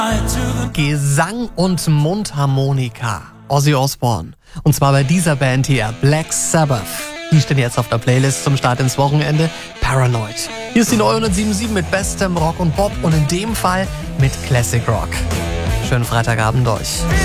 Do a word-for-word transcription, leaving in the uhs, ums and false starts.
Gesang und Mundharmonika. Ozzy Osbourne. Und zwar bei dieser Band hier, Black Sabbath. Die stehen jetzt auf der Playlist zum Start ins Wochenende. Paranoid. Hier ist die neue hundertsieben mit bestem Rock und Pop und in dem Fall mit Classic Rock. Schönen Freitagabend euch.